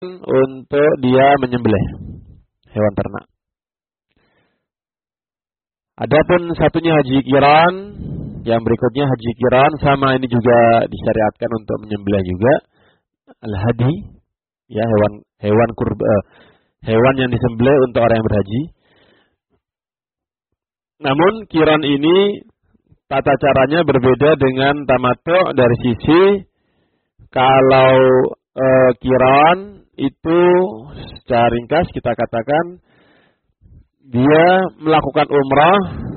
untuk dia menyembelih hewan ternak. Adapun satunya haji qiran, yang berikutnya haji qiran sama ini juga disyariatkan untuk menyembelih juga al-hadi, ya hewan yang disembelih untuk orang yang berhaji. Namun qiran ini tata caranya berbeda dengan tamattu dari sisi kalau qiran itu secara ringkas kita katakan dia melakukan umrah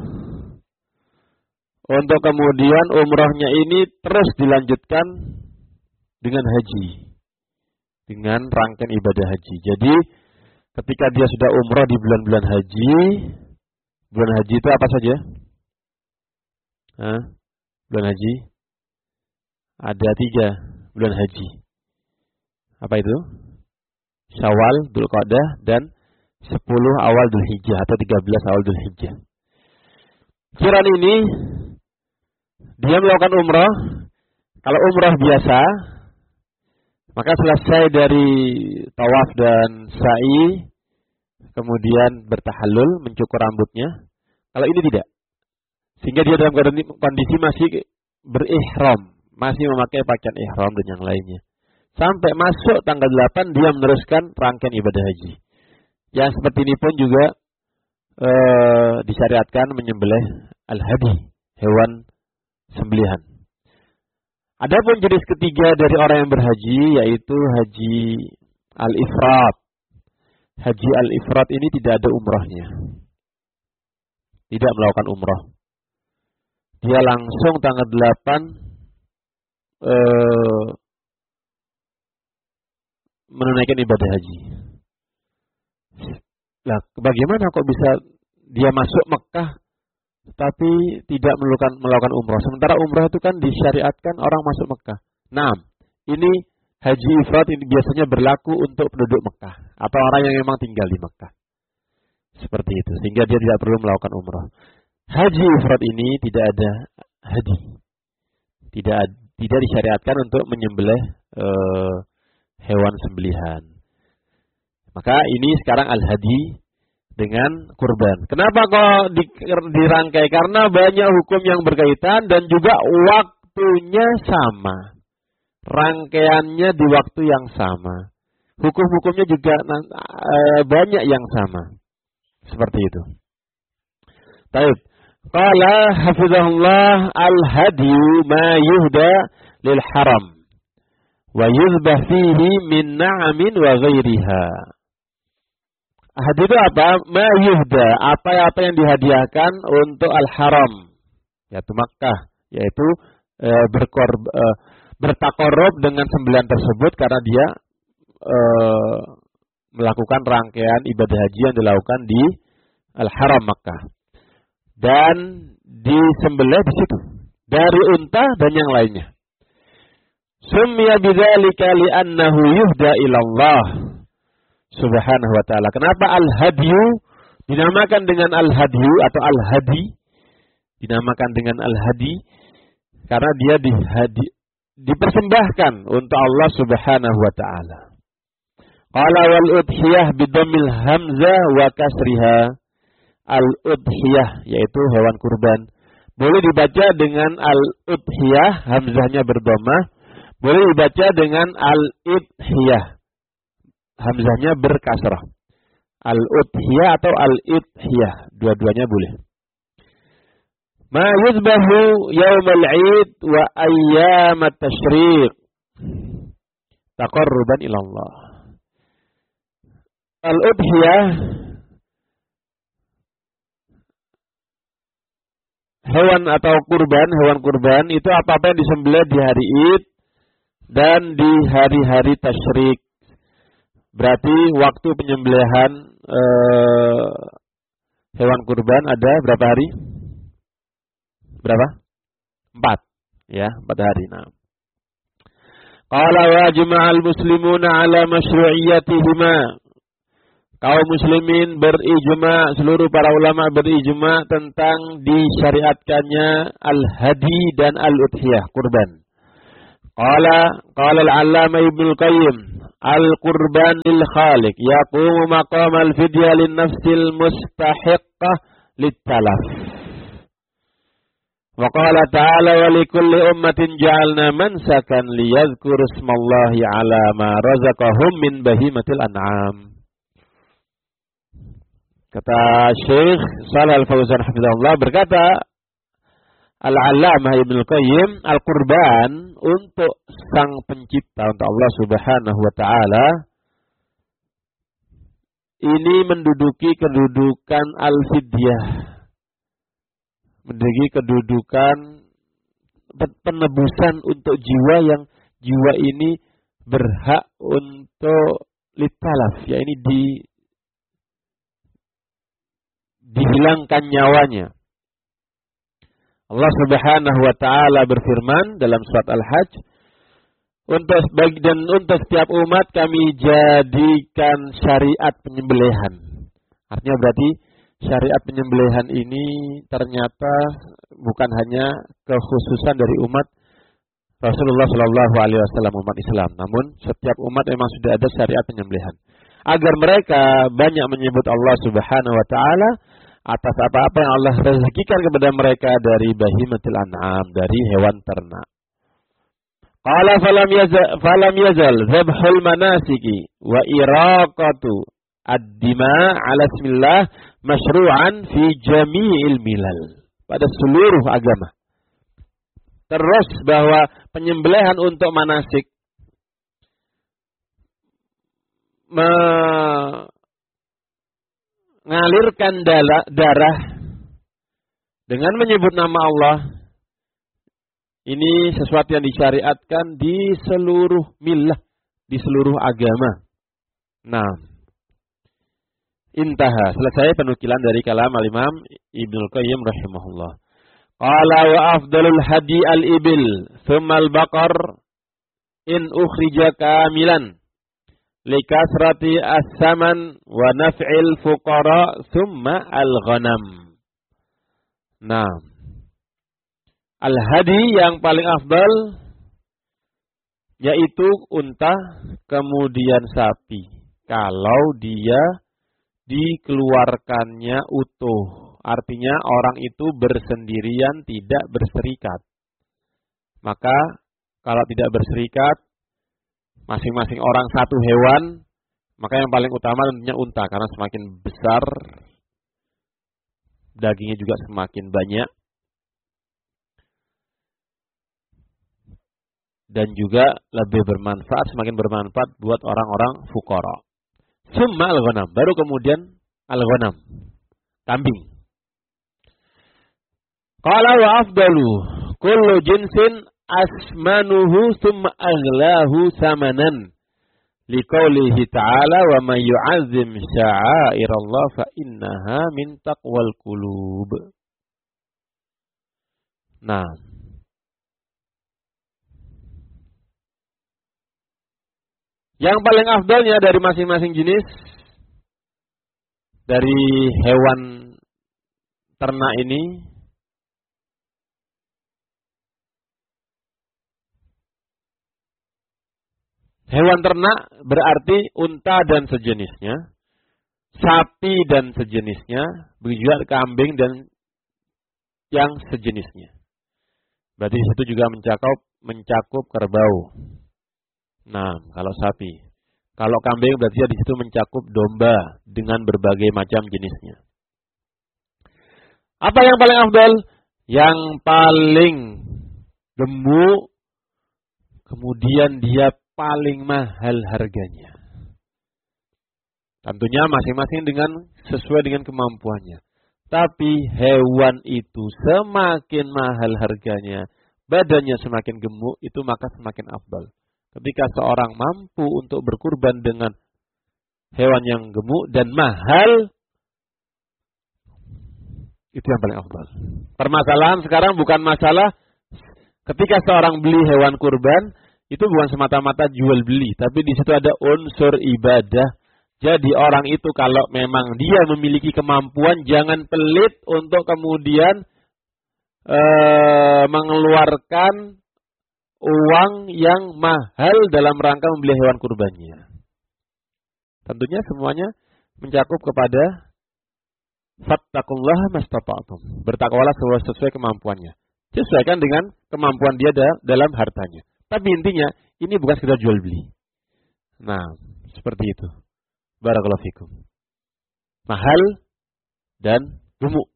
untuk kemudian umrahnya ini terus dilanjutkan dengan haji, dengan rangkaian ibadah haji. Jadi ketika dia sudah umrah di bulan-bulan haji itu apa saja? Bulan haji ada 3 bulan haji. Apa itu? Syawal, Dzulqa'dah, dan 10 awal Dzulhijjah atau 13 awal Dzulhijjah. Qiran ini dia melakukan umrah. Kalau umrah biasa, maka selesai dari tawaf dan sa'i, kemudian bertahallul, mencukur rambutnya. Kalau ini tidak. Sehingga dia dalam kondisi masih berihram, masih memakai pakaian ihram dan yang lainnya. Sampai masuk tanggal 8 dia meneruskan rangkaian ibadah haji. Yang seperti ini pun juga disyariatkan menyembelih al-hadi, hewan sembelihan. Adapun jenis ketiga dari orang yang berhaji yaitu haji al-ifrat. Haji al-ifrat ini tidak ada umrahnya. Tidak melakukan umrah. Dia langsung tanggal 8 menunaikan ibadah haji. Lah, bagaimana kok bisa dia masuk Mekah tapi tidak melakukan umrah? Sementara umrah itu kan disyariatkan orang masuk Mekah. Nah, ini haji ifrat ini biasanya berlaku untuk penduduk Mekah atau orang yang memang tinggal di Mekah. Seperti itu, sehingga dia tidak perlu melakukan umrah. Haji ifrat ini tidak ada hadi. Tidak disyariatkan untuk menyembelih hewan sembelihan. Maka ini sekarang al-hadi dengan kurban. Kenapa kok dirangkai? Karena banyak hukum yang berkaitan dan juga waktunya sama. Rangkaiannya di waktu yang sama. Hukum-hukumnya juga banyak yang sama. Seperti itu. Baik. Qala hafizahullah al-hadiyu ma yuhda lil haram wa yuzbah fihi min na'amin wa ghairiha. Hadi itu apa? Ma yuhda, apa yang dihadiahkan untuk al-haram, yaitu Makkah, yaitu bertakorup dengan sembelihan tersebut karena dia melakukan rangkaian ibadah haji yang dilakukan di al-haram Makkah. Dan disembelih di situ dari unta dan yang lainnya. Summiya bidzalika li'annahu yuhda ila Allah Subhanahu wa ta'ala. Kenapa al-hadyu dinamakan dengan al-hadyu atau al-hadi? Dinamakan dengan al-hadi karena dia dipersembahkan untuk Allah Subhanahu wa ta'ala. Qala wal udhiyah bidammil hamzah wa kasriha. Al-udhiyah yaitu hewan kurban. Boleh dibaca dengan al-udhiyah, hamzahnya berdhamah. Boleh dibaca dengan al-idhiyah, hamzahnya berkasrah. Al-udhiyah atau al-idhiyah, dua-duanya boleh. Ma yuzbahu yaumal 'id wa ayyamat tasyriq taqarruban ila Allah. Al-udhiyah hewan kurban itu apa-apa yang disembelih di hari Id dan di hari-hari tasyrik. Berarti waktu penyembelihan hewan kurban ada berapa hari? Berapa? 4. Ya, 4 hari. Nah. Qala wa jama'al muslimuna ala masyru'iyyatihima. Kaum muslimin berijma, seluruh para ulama berijma tentang disyariatkannya al-hadi dan al-udhiyah, kurban. Qala al-'allamah Ibnu Qayyim, al-qurban lil khaliq yaqumu maqam al-fidyah lin nafsil mustahiqqah lit-talaf. Wa qala ta'ala wa likulli ummatin ja'alna mansakan liyadhkuru ismallahi 'ala ma razaqahum min bahimatil an'am. Kata Syekh Shalal Al-Fauzan hafizahullah berkata, Al-Allamah Ibnu Qayyim, al-qurban untuk sang pencipta, untuk Allah Subhanahu wa taala, ini menduduki kedudukan al-fidyah. Menduduki kedudukan penebusan untuk jiwa yang jiwa ini berhak untuk litalaf, ya ini dihilangkan nyawanya. Allah Subhanahu wa taala berfirman dalam surat Al-Hajj, untuk setiap umat kami jadikan syariat penyembelihan. Artinya berarti syariat penyembelihan ini ternyata bukan hanya kekhususan dari umat Rasulullah Shallallahu Alaihi Wasallam, umat Islam, namun setiap umat memang sudah ada syariat penyembelihan. Agar mereka banyak menyebut Allah Subhanahu wa taala atas apa-apa yang Allah rezekikan kepada mereka dari bahimatil an'am, dari hewan ternak. Qala falam yazal zabhul manasiki wa iraqatu ad-dima ala ismillah masyru'an fi jami'il milal. Pada seluruh agama. Terus bahwa penyembelihan untuk manasik mengalirkan darah dengan menyebut nama Allah, ini sesuatu yang disyariatkan di seluruh millah, di seluruh agama. Nah, intaha, selesai penukilan dari kalam al-Imam Ibnu Qayyim rahimahullah. Qala wa afdalul hadi al-ibil thumma al-baqar in ukhrija kamilan likasrati as-saman wa naf'il fuqara thumma al-ghanam. Nah, al-hadi yang paling afdal yaitu unta, kemudian sapi. Kalau dia dikeluarkannya utuh, artinya orang itu bersendirian, tidak berserikat. Maka kalau tidak berserikat, masing-masing orang satu hewan, maka yang paling utama tentunya unta, karena semakin besar dagingnya juga semakin banyak dan juga lebih bermanfaat, semakin bermanfaat buat orang-orang fuqara. Summa al-ghanam, baru kemudian al-ghanam, kambing. Qala wa afdalu kullu jinsin asmanuhu summa aghlahu samanan liqaulihi ta'ala wa may yu'azzim sya'airallah fa innaha min taqwal qulub. Nah, yang paling afdalnya dari masing-masing jenis dari hewan ternak ini, hewan ternak berarti unta dan sejenisnya, sapi dan sejenisnya, begitu juga kambing dan yang sejenisnya. Berarti di situ juga mencakup kerbau. Nah, kalau sapi. Kalau kambing berarti di situ mencakup domba dengan berbagai macam jenisnya. Apa yang paling afdal? Yang paling gemuk, kemudian dia paling mahal harganya. Tentunya masing-masing sesuai dengan kemampuannya. Tapi hewan itu semakin mahal harganya, badannya semakin gemuk, itu maka semakin afdal. Ketika seorang mampu untuk berkurban dengan hewan yang gemuk dan mahal, itu yang paling afdal. Permasalahan sekarang bukan masalah ketika seorang beli hewan kurban, itu bukan semata-mata jual beli, tapi di situ ada unsur ibadah. Jadi orang itu kalau memang dia memiliki kemampuan, jangan pelit untuk kemudian mengeluarkan uang yang mahal dalam rangka membeli hewan kurbannya. Tentunya semuanya mencakup kepada fattaqullaha mastata'tum. Bertakwalah sesuai kemampuannya. Sesuaikan dengan kemampuan dia dalam hartanya. Tapi intinya ini bukan sekedar jual beli. Nah, seperti itu. Barakallahu fikum. Mahal dan gemuk.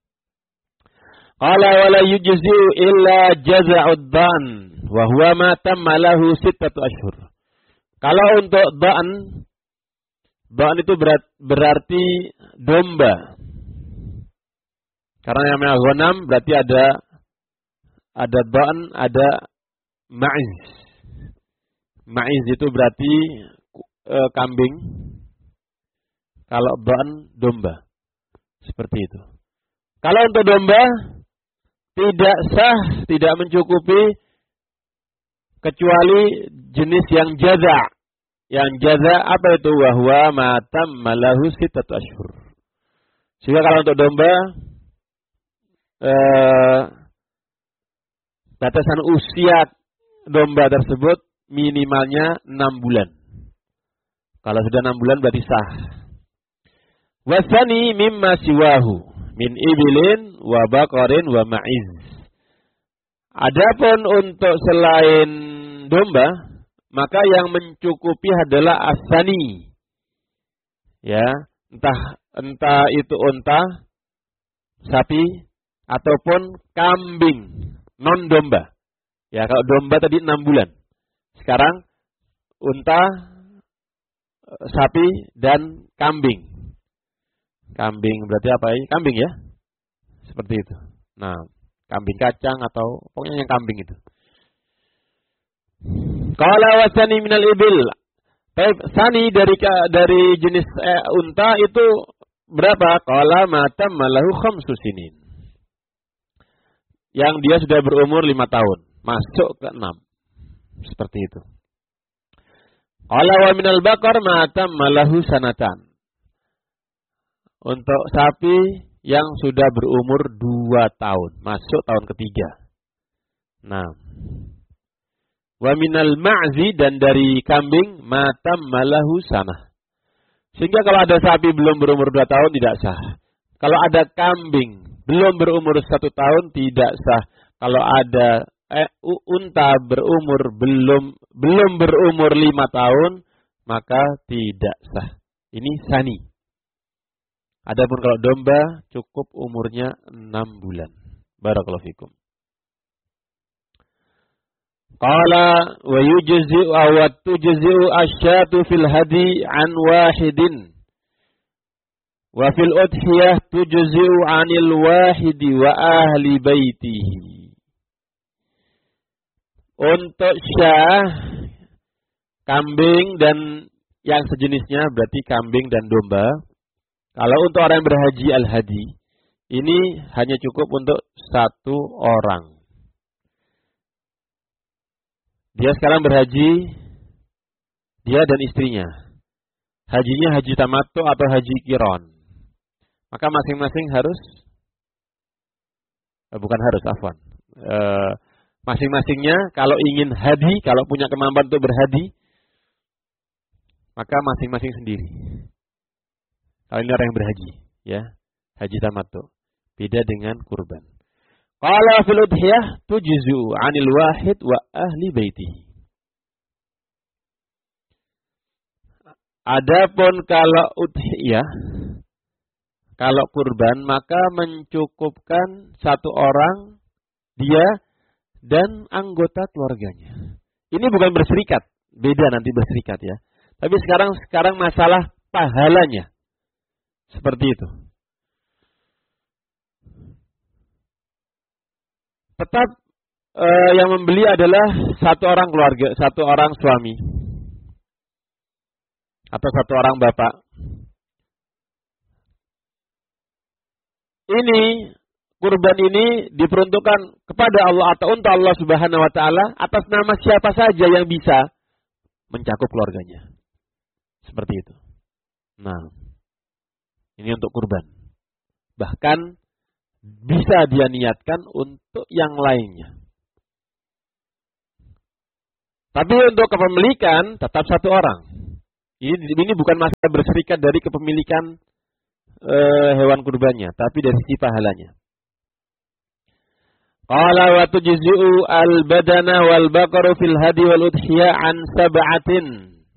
Qala wala yujzi'u illa jaza'ud dan wa huwa ma tamma lahu 6 ashhur. Kalau untuk dan itu berarti domba. Karena yang namanya ghanam berarti ada dan, ada ma'iz. Ma'iz itu berarti kambing. Kalau dan domba. Seperti itu. Kalau untuk domba tidak sah, tidak mencukupi kecuali jenis yang jaza. Yang jaza apa itu? Wahwa matam malahu 6 ashhur. Sehingga kalau untuk domba batasan usia domba tersebut minimalnya 6 bulan. Kalau sudah 6 bulan berarti sah. Wasani mimma siwahu min ibilin wa baqarin wa ma'iz. Adapun untuk selain domba, maka yang mencukupi adalah asani. Ya, entah itu unta, sapi ataupun kambing non domba. Ya, kalau domba tadi 6 bulan. Sekarang unta, sapi dan kambing. Kambing berarti apa ini? Kambing ya? Seperti itu. Nah, kambing kacang atau pokoknya yang kambing itu. Qala wasani minal ibil. Sani dari jenis unta itu berapa? Qala matam malahu 5 sinin. Yang dia sudah berumur 5 tahun, masuk ke 6. Seperti itu. Qala wa minal baqar matam malahu sanatan. Untuk sapi yang sudah berumur 2 tahun, masuk tahun ketiga. Nah, wa minal ma'zi, dan dari kambing matam malahu sanah. Sehingga kalau ada sapi belum berumur 2 tahun tidak sah. Kalau ada kambing belum berumur 1 tahun tidak sah. Kalau ada unta berumur belum berumur 5 tahun maka tidak sah. Ini sani. Adapun kalau domba cukup umurnya 6 bulan. Barakallahu fikum. Qala wa yujzi'u wa tujzi'u asyatu fil hadi an wahidin. Wa fil udhiyah tujzi'u 'anil wahidi wa ahli baitihi. Untuk syah, kambing dan yang sejenisnya berarti kambing dan domba. Kalau untuk orang yang berhaji al-hadi, ini hanya cukup untuk 1 orang. Dia sekarang berhaji, dia dan istrinya. Hajinya haji tamattu atau haji qiran. Maka masing-masing harus, bukan harus, afwan. Masing-masingnya kalau ingin hadi, kalau punya kemampuan untuk berhadi, maka masing-masing sendiri. Kalau ini orang yang berhaji, ya, haji tamattu, beda dengan kurban. Qala fil udhiyah tujzu 'anil wahid wa ahli baitihi. Adapun kalau udhiyah, kalau kurban, maka mencukupkan 1 orang, dia dan anggota keluarganya. Ini bukan berserikat, beda nanti berserikat ya. Tapi sekarang masalah pahalanya. Seperti itu. Tetap yang membeli adalah 1 orang keluarga, 1 orang suami. Atau 1 orang bapak. Ini, kurban ini diperuntukkan kepada Allah atau untuk Allah Subhanahu wa taala atas nama siapa saja yang bisa mencakup keluarganya. Seperti itu. Nah, ini untuk kurban. Bahkan bisa dia niatkan untuk yang lainnya. Tapi untuk kepemilikan tetap 1 orang. Ini bukan masalah berserikat dari kepemilikan hewan kurbannya, tapi dari sisi pahalanya. Qala wa tujzi'u al-badana wal baqaru fil hadi wal udhiyah an sab'atin.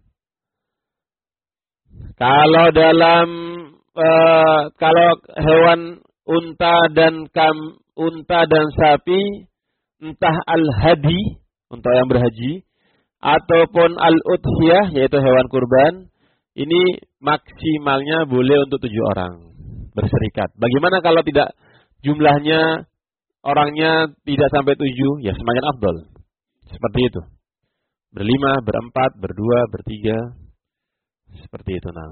Kalau dalam kalau hewan unta dan sapi, entah al-hadi untuk yang berhaji ataupun al-udhiyah yaitu hewan kurban, ini maksimalnya boleh untuk 7 orang berserikat. Bagaimana kalau tidak jumlahnya orangnya tidak sampai 7, ya semakin afdal. Seperti itu. Berlima, berempat, berdua, bertiga. Seperti itu. Nah.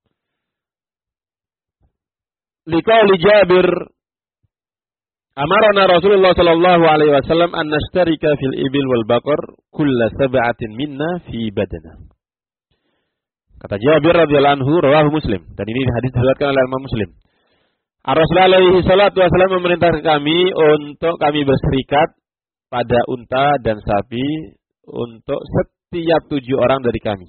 Liqauli Jabir, amarna Rasulullah sallallahu alaihi wasallam an nashtarika fil ibil wal baqar kulla sab'atin minna fi badana. Kata Jabir radhiyallahu anhu, rawahu Muslim, dan ini hadis diriwayatkan oleh Imam Muslim. Rasulullah alaihi salatu wasallam memerintahkan kami untuk kami berserikat pada unta dan sapi untuk setiap 7 orang dari kami.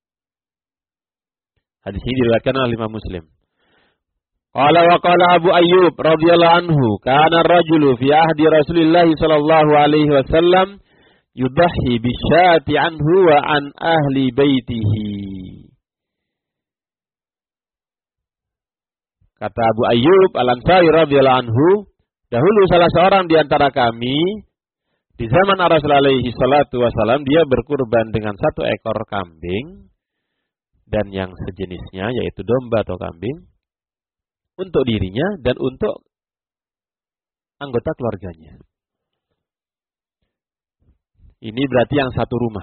Hadis ini diriwayatkan oleh Imam Muslim. Qala wa qala Abu Ayyub radhiyallahu anhu, kana ar-rajulu fi ahdi Rasulillah sallallahu alaihi wasallam yudhi bisyati anhu wa an ahli baitihi. Kata Abu Ayyub Al-Ansari radhiyallahu anhu, dahulu salah seorang di antara kami di zaman Rasulullah alaihi salatu wasallam dia berkurban dengan 1 ekor kambing dan yang sejenisnya yaitu domba atau kambing untuk dirinya dan untuk anggota keluarganya. Ini berarti yang satu rumah.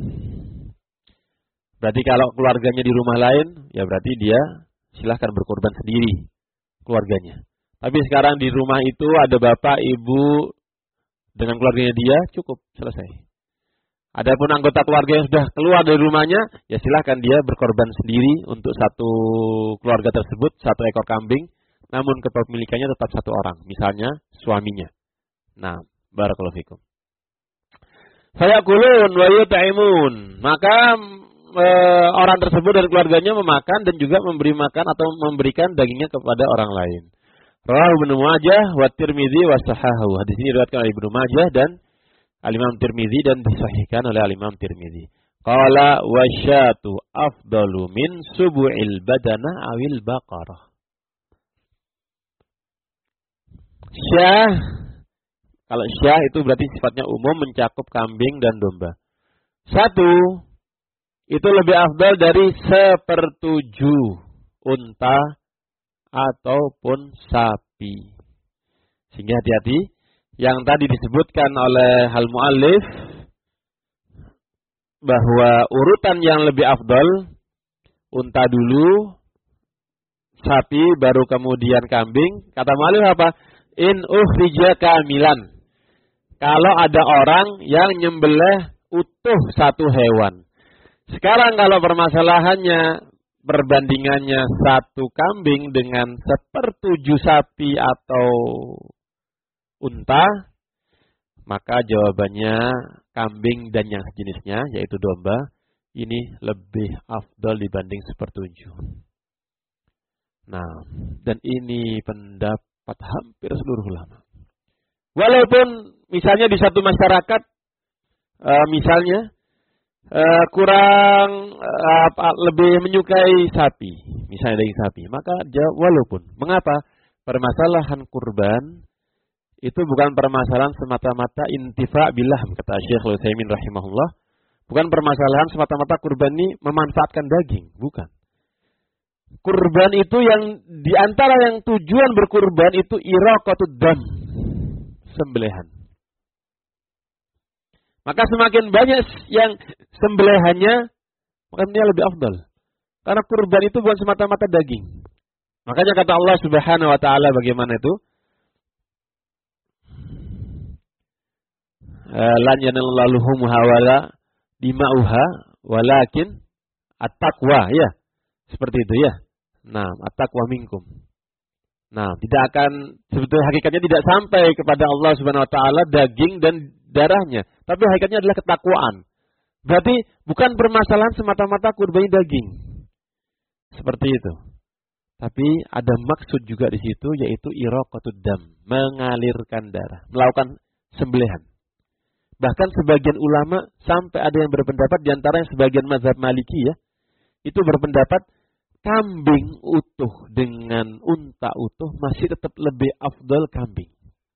Berarti kalau keluarganya di rumah lain, ya berarti dia silahkan berkorban sendiri keluarganya. Tapi sekarang di rumah itu ada bapak, ibu dengan keluarganya dia, cukup, selesai. Adapun anggota keluarga yang sudah keluar dari rumahnya, ya silahkan dia berkorban sendiri untuk satu keluarga tersebut, 1 ekor kambing, namun kepemilikannya tetap 1 orang, misalnya suaminya. Nah, barakallahu fikum. Fayaqulun wa yut'imun. Maka orang tersebut dan keluarganya memakan dan juga memberi makan atau memberikan dagingnya kepada orang lain. Rawahu Ibnu Majah wa Tirmidzi wa sahahu. Hadis ini diriwayatkan oleh Ibnu Majah dan Al-Imam Tirmidzi dan disahihkan oleh Al-Imam Tirmidzi. Qala wa syatu afdalu min subu'il badana awil baqarah. Syah, kalau syah itu berarti sifatnya umum, mencakup kambing dan domba. 1 itu lebih afdal dari 1/7 unta ataupun sapi. Sehingga hati-hati, yang tadi disebutkan oleh al-muallif bahwa urutan yang lebih afdal unta dulu, sapi baru kemudian kambing. Kata muallif apa? In ukhrija kamilan. Kalau ada orang yang nyembelih utuh 1 hewan. Sekarang kalau permasalahannya perbandingannya 1 kambing dengan 1/7 sapi atau unta, maka jawabannya kambing dan yang sejenisnya yaitu domba ini lebih afdal dibanding 1/7. Nah, dan ini pendapat hampir seluruh ulama. Walaupun misalnya di satu masyarakat misalnya kurang lebih menyukai sapi, misalnya daging sapi, maka walaupun mengapa permasalahan kurban itu bukan permasalahan semata-mata intifa' billah, kata Syekh Utsaimin rahimahullah, bukan permasalahan semata-mata kurban ini memanfaatkan daging, bukan. Kurban itu yang diantara yang tujuan berkurban itu iraqatud dam, sembelihan. Maka semakin banyak yang sembelihannya, maka dia lebih afdal. Karena kurban itu bukan semata-mata daging. Makanya kata Allah Subhanahu wa taala bagaimana itu? Lan yanallahu luhumha wala dima'uha walakin at-taqwa, ya. Seperti itu ya. Nah, at-taqwa minkum. Nah, tidak akan, sebetulnya hakikatnya tidak sampai kepada Allah Subhanahu wa taala daging dan darahnya, tapi hakikatnya adalah ketakwaan. Berarti bukan permasalahan semata-mata kurbannya daging. Seperti itu. Tapi ada maksud juga di situ, yaitu iraqatud dam, mengalirkan darah, melakukan sembelihan. Bahkan sebagian ulama sampai ada yang berpendapat, di antara yang sebagian mazhab Maliki ya, itu berpendapat kambing utuh dengan unta utuh masih tetap lebih afdal kambing.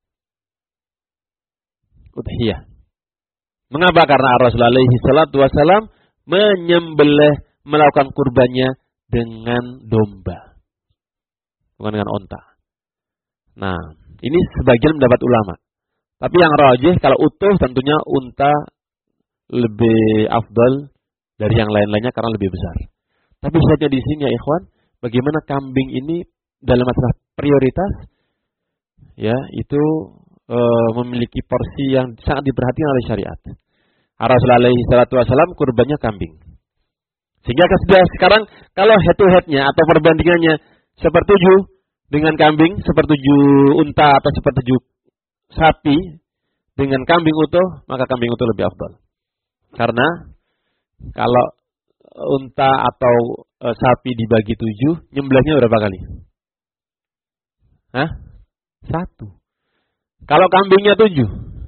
Udhiyah. Mengapa? Karena Rasulullah alaihi salatu wasalam menyembelih, melakukan kurbannya dengan domba, bukan dengan onta. Nah, ini sebagian pendapat ulama. Tapi yang rajih kalau utuh tentunya unta lebih afdal dari yang lain-lainnya karena lebih besar. Tapi saja di sini ya ikhwan, bagaimana kambing ini dalam masalah prioritas, ya itu memiliki porsi yang sangat diperhatikan oleh syariat. Rasulullah alaihi salatu wasallam kurbannya kambing. Sehingga sudah sekarang kalau head to head-nya atau perbandingannya sepertujuh dengan kambing, sepertujuh unta atau sepertujuh sapi dengan kambing utuh, maka kambing utuh lebih afdal. Karena kalau unta atau sapi dibagi 7, nyembelihnya berapa kali? Hah? 1. Kalau kambingnya 7.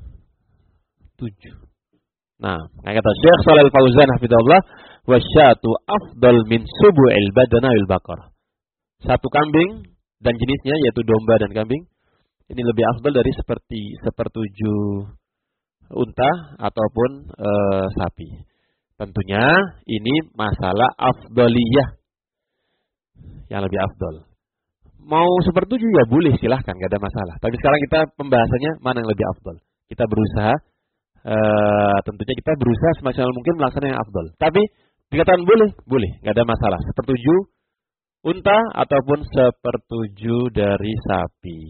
Nah, kata Syekh Shalal Fauzan hafizahullah, wasyatu afdal min subu'il badana wal baqarah. Satu kambing dan jenisnya yaitu domba dan kambing ini lebih afdal dari sepertujuh unta ataupun sapi. Tentunya ini masalah afdaliyah yang lebih afdal. Mau sepertujuh ya boleh, silahkan, gak ada masalah. Tapi sekarang kita pembahasannya mana yang lebih afdal. Kita berusaha, tentunya kita berusaha semaksimal mungkin melaksanakan yang afdal. Tapi dikatakan boleh, gak ada masalah. Sepertujuh unta ataupun sepertujuh dari sapi.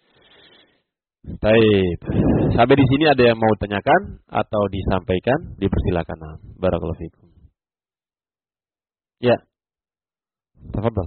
Baik. Sampai di sini ada yang mau tanyakan atau disampaikan, dipersilakan. Barakallahu fikum. Ya. Tafadhol.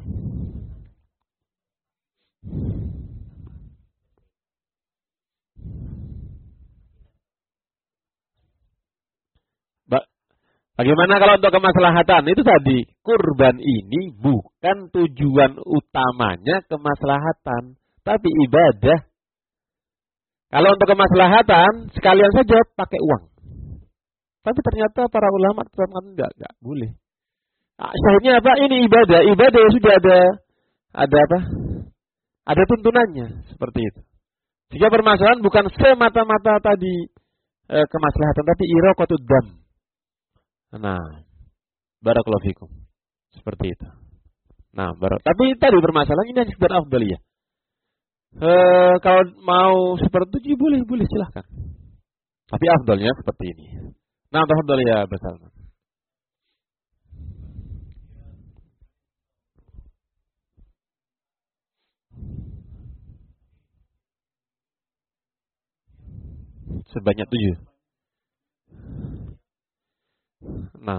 Bagaimana kalau untuk kemaslahatan? Itu tadi, kurban ini bukan tujuan utamanya kemaslahatan, tapi ibadah. Kalau untuk kemaslahatan, sekalian saja pakai uang. Tapi ternyata para ulama tetapkan enggak boleh. Nah, syahidnya apa? Ini ibadah. Ibadah sudah ada apa? Ada tuntunannya seperti itu. Sehingga permasalahan bukan semata-mata tadi kemaslahatan, tapi iraqatud dam. Nah, barakallahu fikum. Seperti itu. Nah, tapi tadi permasalahan ini hanya sekedar afdaliyah. Kalau mau seperti itu boleh silahkan. Tapi afdalnya seperti ini. Nah, tafadhal ya bersama. Sebanyak 7. Nah.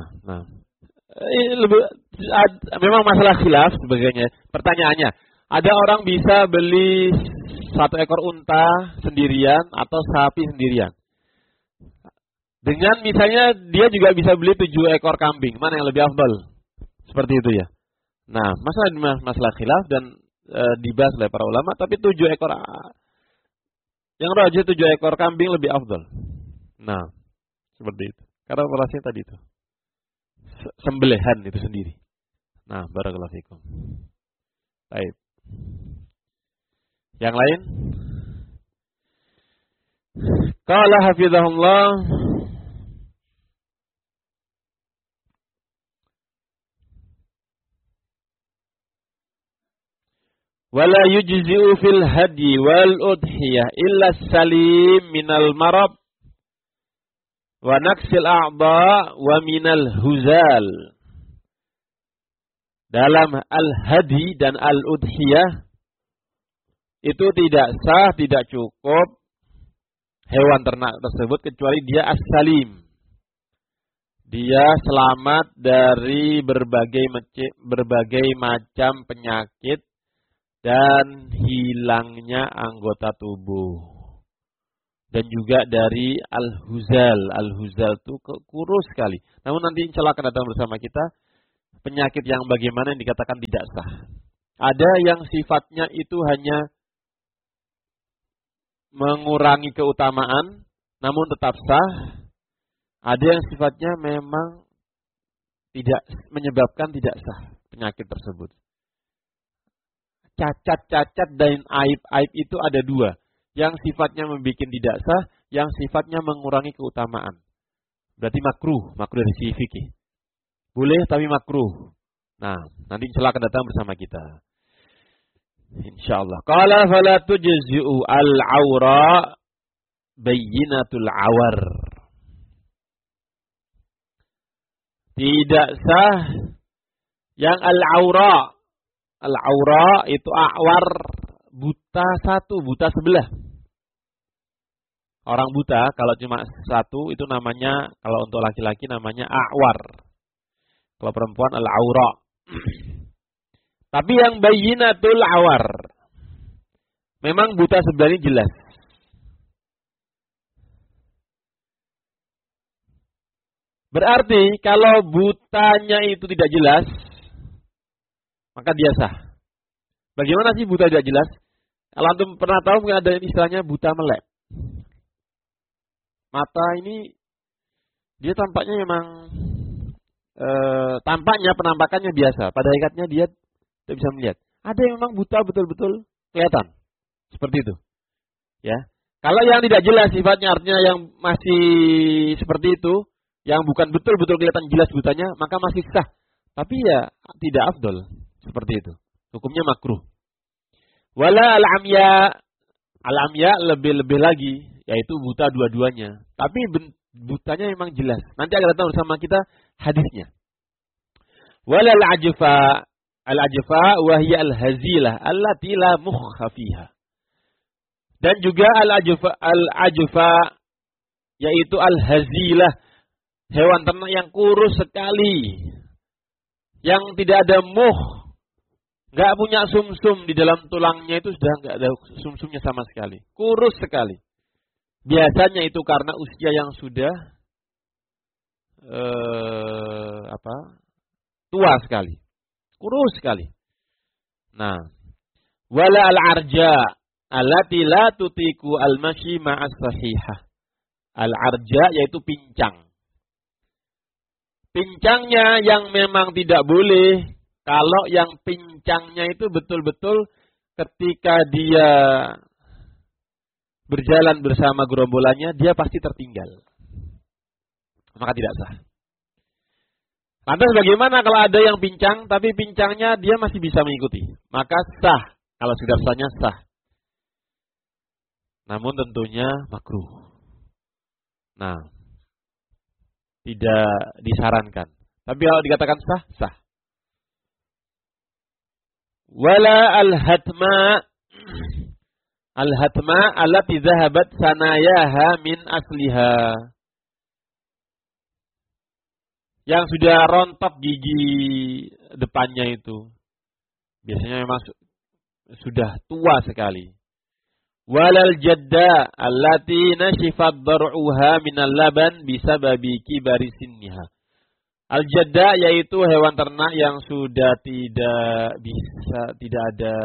Memang masalah khilaf sebagainya. Pertanyaannya, ada orang bisa beli 1 ekor unta sendirian atau sapi sendirian. Dengan misalnya dia juga bisa beli 7 ekor kambing. Mana yang lebih afdal? Seperti itu ya. Nah, masalah khilaf dan dibahas oleh para ulama, tapi 7 ekor yang rajih 7 ekor kambing lebih afdal. Nah, seperti itu. Karena operasinya tadi itu. Sembelihan itu sendiri. Nah, barakallahu fikum. Baik. Yang lain? Qala hafizahullah, wala yujzi'u fil hadyi wal udhiyah illa salim minal marab wa naksil a'dha wa minal huzal. Dalam al-hadi dan al-udhiyah itu tidak sah, tidak cukup hewan ternak tersebut kecuali dia as-salim. Dia selamat dari berbagai macam penyakit dan hilangnya anggota tubuh. dan juga dari al-huzal. Al-huzal itu kurus sekali. Namun nanti insya Allah akan datang bersama kita penyakit yang bagaimana yang dikatakan tidak sah. Ada yang sifatnya itu hanya mengurangi keutamaan, namun tetap sah. Ada yang sifatnya memang tidak menyebabkan tidak sah penyakit tersebut. Cacat-cacat dan aib-aib itu ada dua. Yang sifatnya membuat tidak sah, yang sifatnya mengurangi keutamaan. Berarti makruh dari sisi fikih. Boleh tapi makruh. Nah, nanti insya Allah akan datang bersama kita. Insyaallah. Qala fala tujzi'u al-awra bayyinatul awar. Tidak sah yang al-awra. Al-awra itu awar, buta satu, buta sebelah. Orang buta kalau cuma satu itu namanya, kalau untuk laki-laki namanya awar. Kalau perempuan al-awra. Tapi yang bayyinatul awar, memang buta sebelah ini jelas. Berarti kalau butanya itu tidak jelas, maka dia sah. Bagaimana sih buta tidak jelas? Kalau antum pernah tahu mungkin ada istilahnya buta melek. Mata ini dia tampaknya memang tampaknya penampakannya biasa. Pada hakikatnya dia tidak bisa melihat. Ada yang memang buta betul-betul kelihatan. Seperti itu. Ya. Kalau yang tidak jelas sifatnya artinya yang masih seperti itu, yang bukan betul-betul kelihatan jelas butanya, maka masih sah. Tapi ya tidak afdol. Seperti itu. Hukumnya makruh. Wala al-amya. Al-amya lebih-lebih lagi. Yaitu buta dua-duanya. Tapi butanya memang jelas. Nanti akan datang bersama kita hadisnya. Wala al-ajfa. Al-ajfa wahya al-hazilah. Allati la mukha fiha. Dan juga al-ajfa. Yaitu al-hazilah. Hewan ternak yang kurus sekali. Yang tidak ada muh. Nggak punya sumsum di dalam tulangnya itu sudah nggak ada sumsumnya sama sekali. Kurus sekali. Biasanya itu karena usia yang sudah tua sekali. Kurus sekali. Nah, wala al-arja allati la tutiku al-mashi ma'as sahihah. Al-arja yaitu pincang. Pincangnya yang memang tidak boleh. Kalau yang pincangnya itu betul-betul ketika dia berjalan bersama gerombolannya, dia pasti tertinggal. Maka tidak sah. Lantas bagaimana kalau ada yang pincang, tapi pincangnya dia masih bisa mengikuti? Maka sah. Kalau sudah sahnya sah. Namun tentunya makruh. Nah, tidak disarankan. Tapi kalau dikatakan sah, sah. Wala al-hatma. Al-hatma allati dhahabat sanayaha min asliha. Yang sudah rontok gigi depannya itu. Biasanya memang sudah tua sekali. Walal jadda allati nashifat dar'uha minal laban bisababi kibari sinniha. Al-jadda yaitu hewan ternak yang sudah tidak ada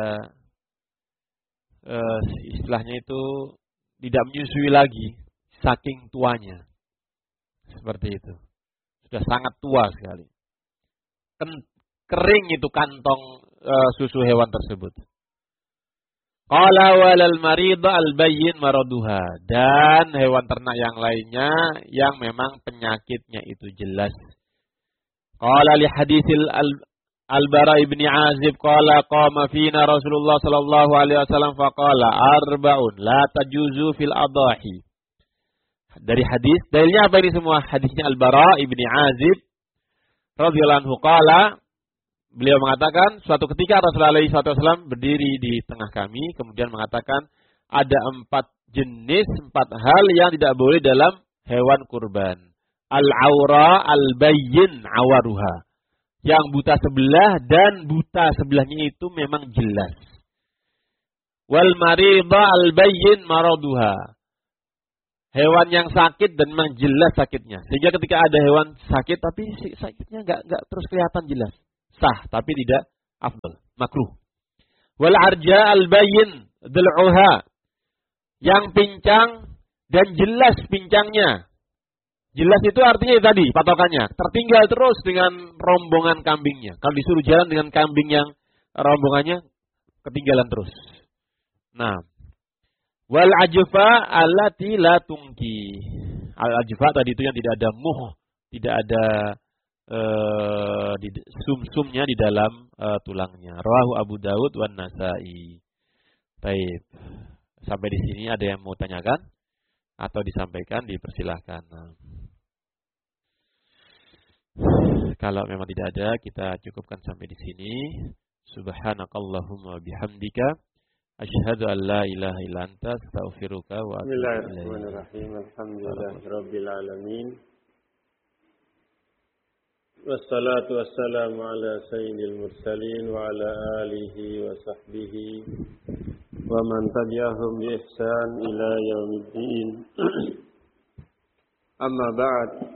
istilahnya itu tidak menyusui lagi saking tuanya. Seperti itu. Sudah sangat tua sekali. Kering itu kantong susu hewan tersebut. Qala walal marida al-bayyin maraduha. Dan hewan ternak yang lainnya yang memang penyakitnya itu jelas. Qala li hadisil al-Bara ibn Azib qala qama fina Rasulullah sallallahu alaihi wasallam faqala arba'un la tajuzu fil adahi. Dari hadis, dalilnya apa ini semua? Hadisnya Al-Bara ibn Azib radhiyallahu anhu qala, beliau mengatakan suatu ketika Rasulullah SAW berdiri di tengah kami kemudian mengatakan ada 4 jenis, 4 hal yang tidak boleh dalam hewan kurban. Al-awra al-bayyin awaruha. Yang buta sebelah dan buta sebelahnya itu memang jelas. Wal marida al-bayyin maraduha. hewan yang sakit dan memang jelas sakitnya. Sehingga ketika ada hewan sakit tapi sakitnya enggak terus kelihatan jelas. Sah tapi tidak afdal, makruh. Wal arja al bayyin dhul'uha, yang pincang dan jelas pincangnya. Jelas itu artinya tadi patokannya tertinggal terus dengan rombongan kambingnya. Kalau disuruh jalan dengan kambing yang rombongannya ketinggalan terus. Nah, wal ajfa allati la tungki. Al ajfa tadi itu yang tidak ada muh, tidak ada sum-sumnya di dalam tulangnya. Rawahu Abu Dawud wan Nasa'i. Baik. Sampai di sini ada yang mau tanyakan atau disampaikan, dipersilahkan. Nah. Kalau memang tidak ada, kita cukupkan sampai di sini. Subhanakallahumma bihamdika asyhadu an la ilaha illa anta astaghfiruka wa atubu ilaik. Bismillahirrahmanirrahim. Alhamdulillahirabbil alamin. Wassalatu wassalamu ala sayyidil mursalin wa ala alihi wa sahbihi wa man tabi'ahum bi ihsan ila yaumiddin. Amma ba'd.